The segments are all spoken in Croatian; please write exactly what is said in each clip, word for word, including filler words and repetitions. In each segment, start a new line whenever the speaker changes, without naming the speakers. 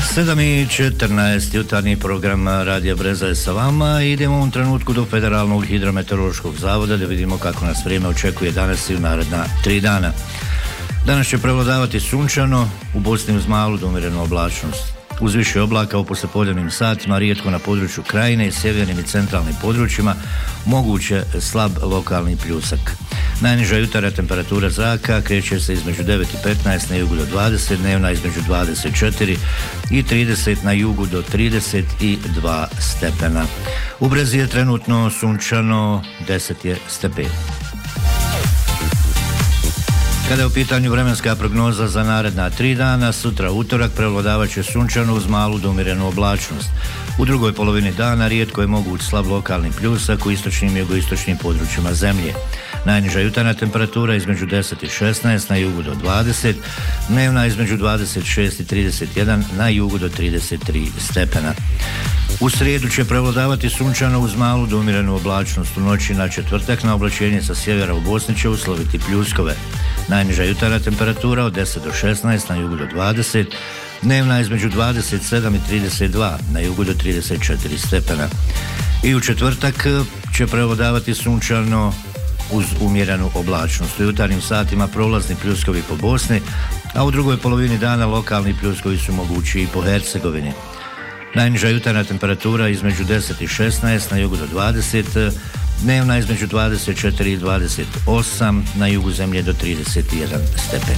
sedam i četrnaest, jutarnji program Radija Breza je sa vama. Idemo u ovom trenutku do Federalnog hidrometeorološkog zavoda da vidimo kako nas vrijeme očekuje danas i u naredna tri dana. Danas će prevladavati sunčano, u Bosni uz malu do umjerenu oblačnost. Uz više oblaka u poslijepodnevnim satima, rijetko na području krajine i sjevernim i centralnim područjima, moguće slab lokalni pljusak. Najniža jutarnja temperatura zraka kreće se između devet i petnaest, na jugu do dvadeset, dnevna između dvadeset četiri i trideset, na jugu do trideset dva stepena. U Brezi je trenutno sunčano, deset je stepeni. Kada je u pitanju vremenska prognoza za naredna tri dana, sutra utorak prevladavat će sunčano uz malu do umjerenu oblačnost. U drugoj polovini dana rijetko je moguć slab lokalni pljusak u istočnim i jugoistočnim područjima zemlje. Najniža jutarnja temperatura između deset i šesnaest, na jugu do dvadeset, dnevna između dvadeset šest i trideset jedan, na jugu do trideset tri stepena. U srijedu će prevladavati sunčano uz malu do umjerenu oblačnost. U noći na četvrtak na oblačenje sa sjevera u Bosni će usloviti pljuskove. Najniža jutarnja temperatura od deset do šesnaest, na jugu do dvadeset, dnevna između dvadeset sedam i trideset dva, na jugu do trideset četiri stepena. I u četvrtak će prevladavati sunčano uz umjerenu oblačnost. U jutarnjim satima prolazni pljuskovi po Bosni, a u drugoj polovini dana lokalni pljuskovi su mogući i po Hercegovini. Najniža jutarnja temperatura između deset i šesnaest, na jugu do dvadeset, dnevna između dvadeset četiri i dvadeset osam, na jugu zemlje do trideset jedan stepen.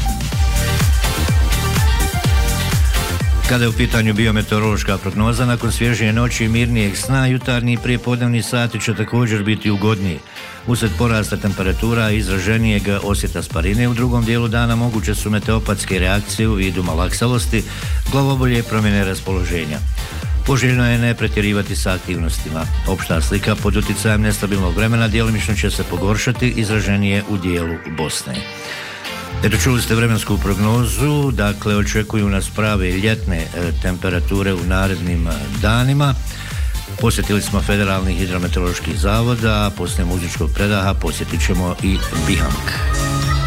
Kada je u pitanju biometeorološka prognoza, nakon svježije noći i mirnijeg sna, jutarnji i prijepodnevni sati će također biti ugodniji. Usred porasta temperatura i izraženijeg osjeta sparine, u drugom dijelu dana moguće su meteopatske reakcije u vidu malaksalosti, glavobolje i promjene raspoloženja. Poželjno je ne pretjerivati sa aktivnostima. Opšta slika pod utjecajem nestabilnog vremena djelomično će se pogoršati, izraženije u dijelu Bosne. Eto, čuli ste vremensku prognozu, dakle očekuju nas prave ljetne e, temperature u narednim danima. Posjetili smo Federalni hidrometeorološki zavod, a poslije muzičkog predaha posjetit ćemo i Bihank.